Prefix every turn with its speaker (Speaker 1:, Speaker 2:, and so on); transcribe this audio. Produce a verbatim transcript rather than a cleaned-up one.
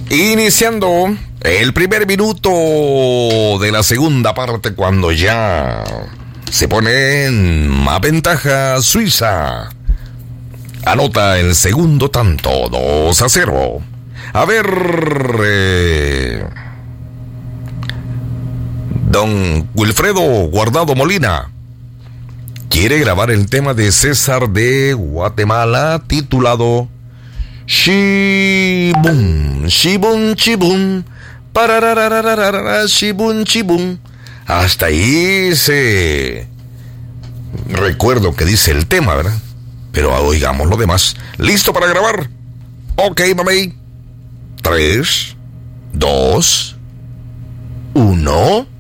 Speaker 1: Iniciando el primer minuto de la segunda parte, cuando ya se pone en más ventaja Suiza. Anota el segundo tanto, dos a cero. A ver, eh, don Wilfredo Guardado Molina quiere grabar el tema de César de Guatemala titulado Shibum, Shibum, Shibum, parararararara, Shibum, Shibum. Hasta ahí se recuerdo que dice el tema, ¿verdad? Pero oigamos lo demás. ¿Listo para grabar? Ok, mami. Tres, dos, uno.